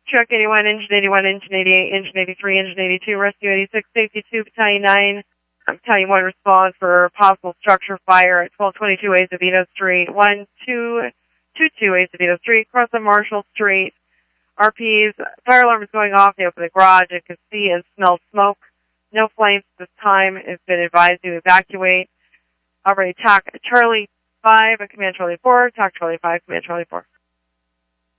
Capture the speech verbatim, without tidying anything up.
Truck eighty-one, Engine eighty-one, Engine eighty-eight, Engine eighty-three, Engine eighty-two, Rescue eighty-six, Safety two, Battalion nine. Battalion one responds for possible structure fire at twelve twenty-two Azevedo Street, one two two two Azevedo Street, across on Marshall Street. R Ps, fire alarm is going off. They open the garage and can see and smell smoke. No flames at this time. It's been advised to evacuate. Already, talk Charlie five, Command Charlie four, talk Charlie five, Command Charlie four.